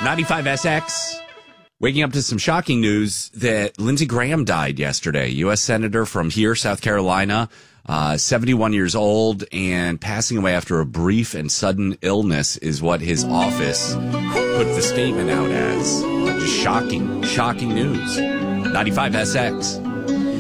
95SX. Waking up to some shocking news that Lindsey Graham died yesterday. U.S. Senator from here, South Carolina, 71 years old, and passing away after a brief and sudden illness is what his office put the statement out as. Just shocking news. 95SX.